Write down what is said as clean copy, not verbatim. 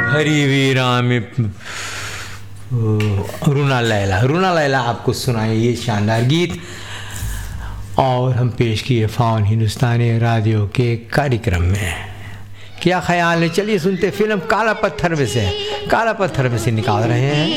हरी वीरा में रूना लैला आपको सुनाए ये शानदार गीत और हम पेश किए फाउन हिंदुस्तानी रेडियो के कार्यक्रम में। क्या ख्याल है, चलिए सुनते फिल्म काला पत्थर में से निकाल रहे हैं।